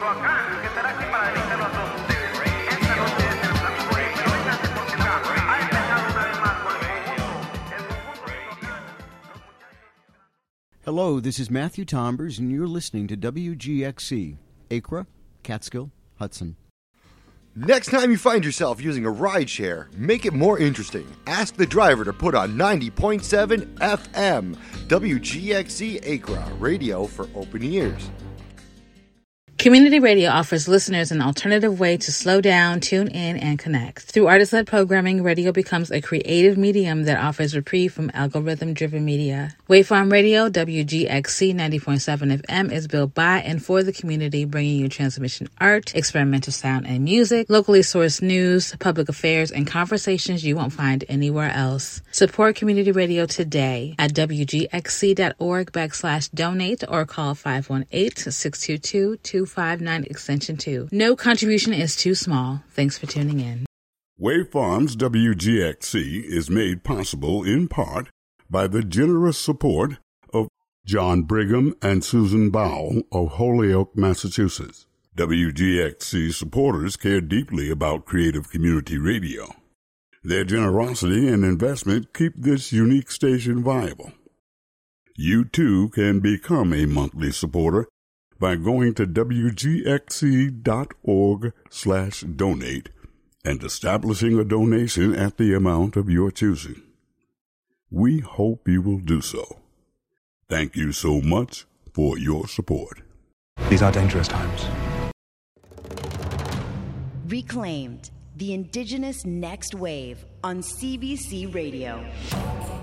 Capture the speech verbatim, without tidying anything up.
Michoacán, que estará aquí para deleitarlos a todos ustedes. Esta noche es el Flamingo de Héctor, vénganse porque el campo ha empezado una vez más con el conjunto. El conjunto michoacán. Hello, this is Matthew Tombers, and you're listening to W G X C, Acra, Catskill, Hudson. Next time you find yourself using a rideshare, make it more interesting. Ask the driver to put on ninety point seven F M, W G X C Acra, radio for open ears. Community radio offers listeners an alternative way to slow down, tune in, and connect. Through artist-led programming, radio becomes a creative medium that offers reprieve from algorithm-driven media. Waveform Radio, W G X C ninety point seven F M, is built by and for the community, bringing you transmission art, experimental sound and music, locally sourced news, public affairs, and conversations you won't find anywhere else. Support community radio today at WGXC.org backslash donate or call five one eight, six two two, two five nine extension two. No contribution is too small. Thanks for tuning in. Waveforms W G X C is made possible in part by the generous support of John Brigham and Susan Bow of Holyoke, Massachusetts. W G X C supporters care deeply about creative community radio. Their generosity and investment keep this unique station viable. You too can become a monthly supporter by going to WGXC.org slash donate and establishing a donation at the amount of your choosing. We hope you will do so. Thank you so much for your support. These are dangerous times. Reclaimed, the Indigenous Next Wave on C B C Radio.